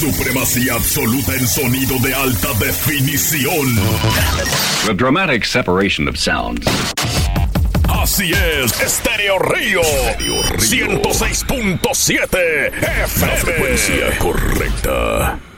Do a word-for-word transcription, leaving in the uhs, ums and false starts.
Supremacía absoluta en sonido de alta definición. The dramatic separation of sounds. Así es, Estéreo Río, ciento seis punto siete F M. La frecuencia correcta.